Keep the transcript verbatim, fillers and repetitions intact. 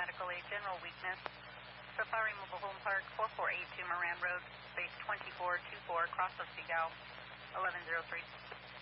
medical aid, general weakness. Safari Mobile Home Park, four four eight two Moran Road, base twenty-four two four, cross of Seagull, eleven zero three.